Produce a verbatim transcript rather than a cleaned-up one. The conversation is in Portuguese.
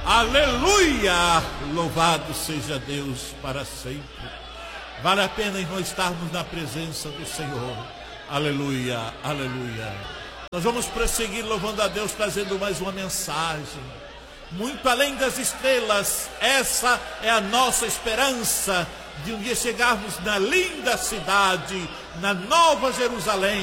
Aleluia! Louvado seja Deus para sempre. Vale a pena nós estarmos na presença do Senhor. Aleluia, aleluia. Nós vamos prosseguir louvando a Deus, trazendo mais uma mensagem. Muito além das estrelas, essa é a nossa esperança de um dia chegarmos na linda cidade, na Nova Jerusalém,